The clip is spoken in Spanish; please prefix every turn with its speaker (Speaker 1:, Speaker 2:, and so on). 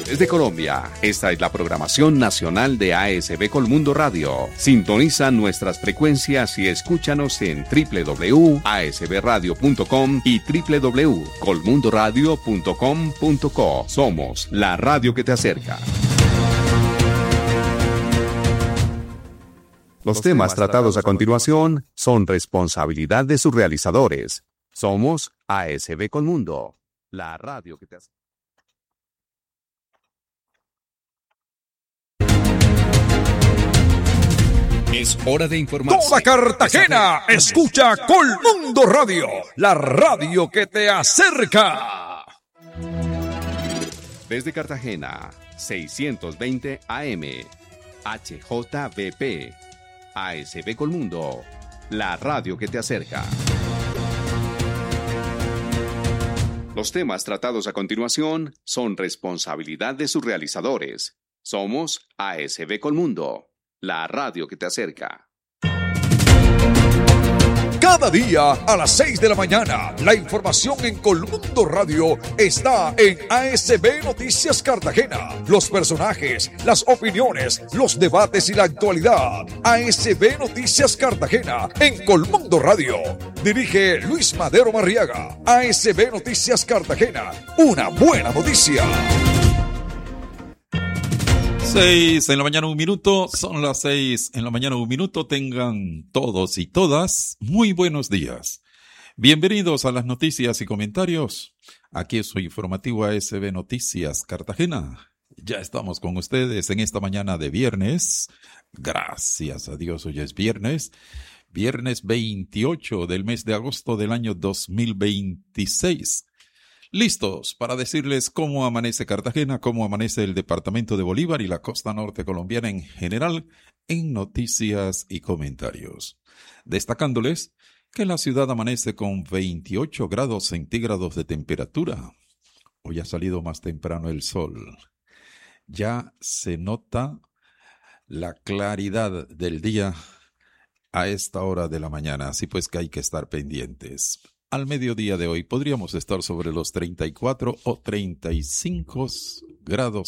Speaker 1: Desde Colombia, esta es la programación nacional de ASB Colmundo Radio. Sintoniza nuestras frecuencias y escúchanos en www.asbradio.com y www.colmundoradio.com.co. Somos la radio que te acerca. Los temas tratados a continuación son responsabilidad de sus realizadores. Somos ASB Colmundo, la radio que te acerca. Es hora de informar.
Speaker 2: Toda Cartagena escucha Colmundo Radio, la radio que te acerca.
Speaker 1: Desde Cartagena, 620 AM, HJVP, ASB Colmundo, la radio que te acerca. Los temas tratados a continuación son responsabilidad de sus realizadores. Somos ASB Colmundo, la radio que te acerca.
Speaker 2: Cada día a las 6 de la mañana, la información en Colmundo Radio está en ASB Noticias Cartagena. Los personajes, las opiniones, los debates y la actualidad. ASB Noticias Cartagena en Colmundo Radio. Dirige Luis Madero Marriaga. ASB Noticias Cartagena. Una buena noticia.
Speaker 3: 6 en la mañana, 1 minuto. Son las 6 en la mañana, 1 minuto. Tengan todos y todas muy buenos días. Bienvenidos a las noticias y comentarios. Aquí es su informativo ASB Noticias Cartagena. Ya estamos con ustedes en esta mañana de viernes. Gracias a Dios, hoy es viernes. Viernes 28 del mes de agosto del año 2026. Listos para decirles cómo amanece Cartagena, cómo amanece el departamento de Bolívar y la costa norte colombiana en general en noticias y comentarios. Destacándoles que la ciudad amanece con 28 grados centígrados de temperatura. Hoy ha salido más temprano el sol. Ya se nota la claridad del día a esta hora de la mañana, así pues que hay que estar pendientes. Al mediodía de hoy podríamos estar sobre los 34 o 35 grados